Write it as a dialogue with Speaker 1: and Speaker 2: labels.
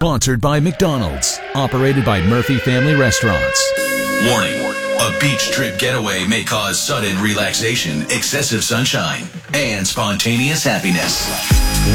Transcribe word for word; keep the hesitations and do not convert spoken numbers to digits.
Speaker 1: Sponsored by McDonald's. Operated by Murphy Family Restaurants.
Speaker 2: Warning. A beach trip getaway may cause sudden relaxation, excessive sunshine, and spontaneous happiness.